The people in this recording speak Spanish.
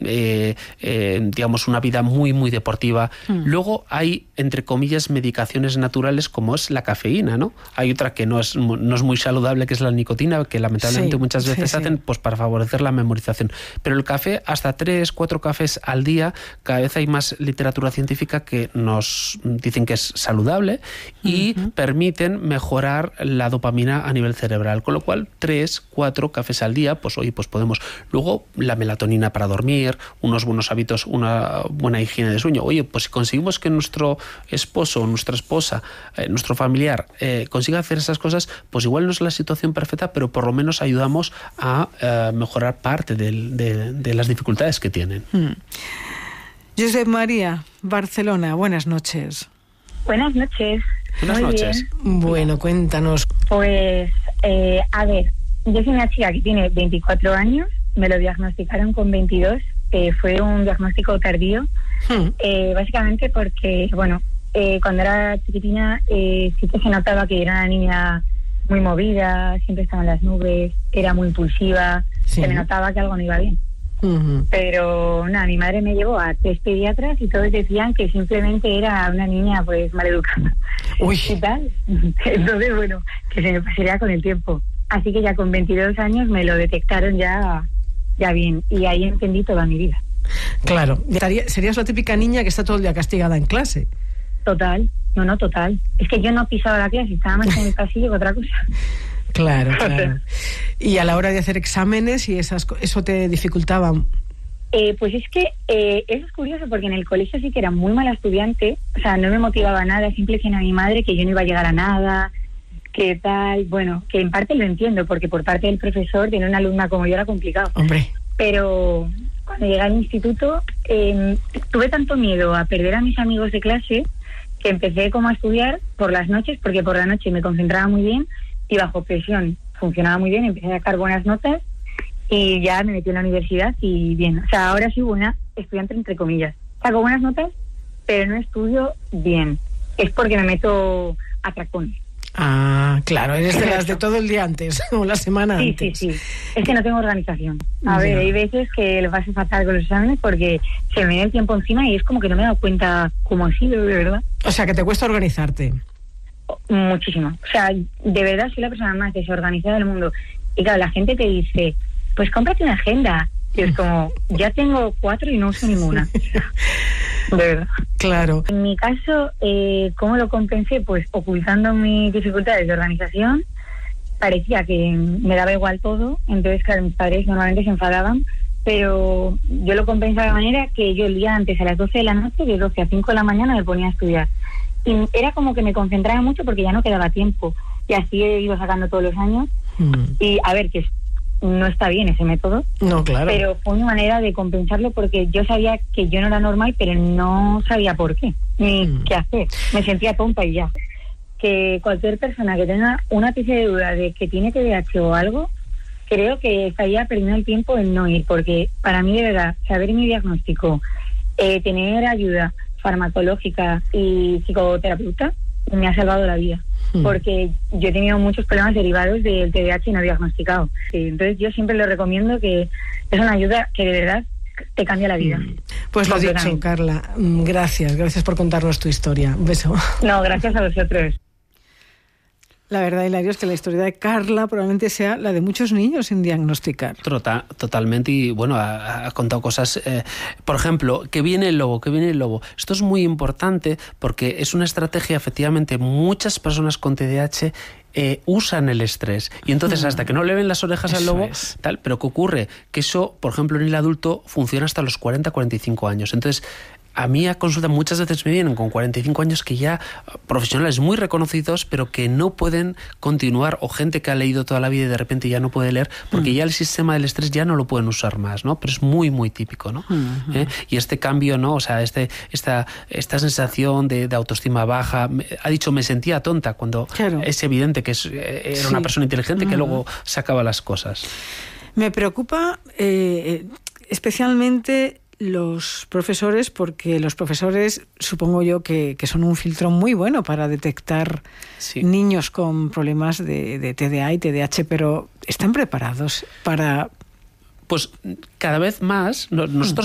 digamos, una vida muy, muy deportiva. Luego hay, entre comillas, medicaciones naturales como es la cafeína, ¿no? Hay otra que no es muy saludable, que es la nicotina, que lamentablemente muchas veces hacen pues para favorecer la memorización. Pero el café, hasta 3, 4 cafés al día, cada vez hay más literatura científica que nos dicen que es saludable y permiten mejorar la dopamina a nivel cerebral, con lo cual 3, 4 cafés al día, pues oye, pues podemos. Luego la melatonina para dormir, unos buenos hábitos, una buena higiene de sueño. Oye, pues si conseguimos que nuestro esposo, nuestra esposa, nuestro familiar consiga hacer esas cosas, pues igual no es la situación perfecta, pero por lo menos ayudamos a mejorar parte de las dificultades que tienen. Josep María, Barcelona, buenas noches. Buenas noches. Buenas noches. Bien. Bueno, cuéntanos. Pues, a ver, yo soy una chica que tiene 24 años, me lo diagnosticaron con 22, fue un diagnóstico tardío, básicamente porque, bueno, cuando era chiquitina sí que se notaba que era una niña muy movida, siempre estaba en las nubes, era muy impulsiva, se me notaba que algo no iba bien. Pero nada, mi madre me llevó a 3 pediatras y todos decían que simplemente era una niña pues maleducada. Uy. Y tal. Entonces, bueno, que se me pasaría con el tiempo. Así que ya con 22 años me lo detectaron ya bien, y ahí entendí toda mi vida. Claro, serías la típica niña que está todo el día castigada en clase. Total, total. Es que yo no pisaba la clase, estaba más en el pasillo que otra cosa. Claro. Y a la hora de hacer exámenes y eso te dificultaba. Pues es que eso es curioso, porque en el colegio sí que era muy mala estudiante, o sea, no me motivaba nada, siempre decía a mi madre que yo no iba a llegar a nada, que tal, bueno, que en parte lo entiendo, porque por parte del profesor tener una alumna como yo era complicado. Hombre. Pero cuando llegué al instituto tuve tanto miedo a perder a mis amigos de clase que empecé como a estudiar por las noches, porque por la noche me concentraba muy bien y bajo presión funcionaba muy bien, empecé a sacar buenas notas y ya me metí en la universidad y bien. O sea, ahora soy buena estudiante entre comillas. Saco buenas notas, pero no estudio bien. Es porque me meto a tracones. Ah, claro, eres de las de todo el día antes, o la semana antes. Sí. Es que no tengo organización. A ver, hay veces que lo paso fatal con los exámenes porque se me viene el tiempo encima y es como que no me he dado cuenta cómo ha sido, de verdad. O sea, que te cuesta organizarte. Muchísimo. O sea, de verdad soy la persona más desorganizada del mundo. Y claro, la gente te dice, pues cómprate una agenda. Y es como, ya tengo 4 y no uso ninguna. De verdad. Claro. En mi caso, ¿cómo lo compensé? Pues ocultando mis dificultades de organización. Parecía que me daba igual todo. Entonces, claro, mis padres normalmente se enfadaban. Pero yo lo compensaba de manera que yo el día antes, a las 12 de la noche, de 12 a 5 de la mañana, me ponía a estudiar. Y era como que me concentraba mucho porque ya no quedaba tiempo. Y así he ido sacando todos los años. Y a ver, que no está bien ese método. No, claro. Pero fue una manera de compensarlo porque yo sabía que yo no era normal, pero no sabía por qué, ni qué hacer. Me sentía tonta y ya. Que cualquier persona que tenga una ápice de duda de que tiene TDAH o algo, creo que estaría perdiendo el tiempo en no ir, porque para mí, de verdad, saber mi diagnóstico, tener ayuda farmacológica y psicoterapeuta, me ha salvado la vida. Porque yo he tenido muchos problemas derivados del TDAH no diagnosticado. Entonces yo siempre lo recomiendo, que es una ayuda que de verdad te cambia la vida. Pues lo dicho, Carla. Gracias por contarnos tu historia. Un beso. No, gracias a vosotros. La verdad, Hilario, es que la historia de Carla probablemente sea la de muchos niños sin diagnosticar. Totalmente, y bueno, ha contado cosas, por ejemplo, que viene el lobo. Esto es muy importante porque es una estrategia, efectivamente, muchas personas con TDAH usan el estrés, y entonces hasta que no le ven las orejas al lobo, tal, pero ¿qué ocurre? Que eso, por ejemplo, en el adulto funciona hasta los 40-45 años. Entonces, a mí a consulta muchas veces me vienen con 45 años que ya profesionales muy reconocidos, pero que no pueden continuar, o gente que ha leído toda la vida y de repente ya no puede leer porque ya el sistema del estrés ya no lo pueden usar más, ¿no? Pero es muy, muy típico, ¿no? Y este cambio, ¿no? O sea, esta sensación de autoestima baja. Ha dicho, me sentía tonta, cuando es evidente que era una persona inteligente que luego sacaba las cosas. Me preocupa especialmente los profesores, porque los profesores supongo yo que son un filtro muy bueno para detectar niños con problemas de TDA y TDAH, pero ¿están preparados para...? Pues cada vez más nosotros